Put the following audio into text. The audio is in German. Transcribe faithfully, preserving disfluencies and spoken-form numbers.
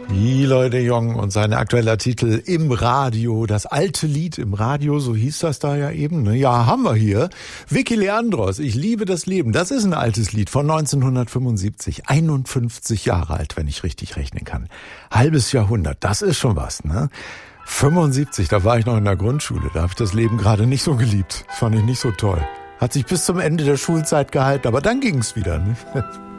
Eloy de Jong und sein aktueller Titel Im Radio, das alte Lied im Radio, so hieß das da ja eben. Ne? Ja, haben wir hier. Vicky Leandros, Ich liebe das Leben. Das ist ein altes Lied von neunzehnhundertfünfundsiebzig. einundfünfzig Jahre alt, wenn ich richtig rechnen kann. Halbes Jahrhundert, das ist schon was, ne? fünfundsiebzig, da war ich noch in der Grundschule. Da habe ich das Leben gerade nicht so geliebt. Das fand ich nicht so toll. Hat sich bis zum Ende der Schulzeit gehalten, aber dann ging's wieder, ne?